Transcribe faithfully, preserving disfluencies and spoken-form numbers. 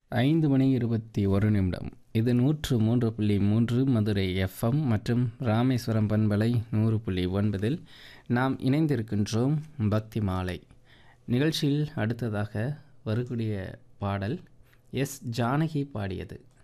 ஐந்து மணி இருபத்தி ஒரு நிமிடம். இது நூற்று மூன்று புள்ளி மூன்று மதுரை எஃப்எம் மற்றும் ராமேஸ்வரம் பண்பலை நூறு புள்ளி ஒன்பதில் நாம் இணைந்திருக்கின்றோம் பக்தி மாலை நிகழ்ச்சியில். அடுத்ததாக வரக்கூடிய பாடல் எஸ் ஜானகி பாடியது.